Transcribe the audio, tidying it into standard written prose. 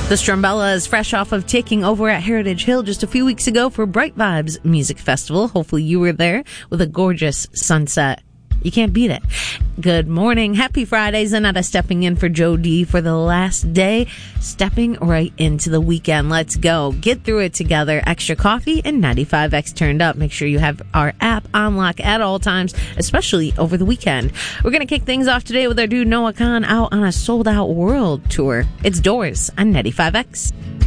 The Strumbella is fresh off of taking over at Heritage Hill just a few weeks ago for Bright Vibes Music Festival. Hopefully you were there with a gorgeous sunset. You can't beat it. Good morning. Happy Friday. Zanetta stepping in for Joe D for the last day. Stepping right into the weekend. Let's go. Get through it together. Extra coffee and 95X turned up. Make sure you have our app on lock at all times, especially over the weekend. We're going to kick things off today with our dude Noah Khan out on a sold-out world tour. It's Doors on 95X.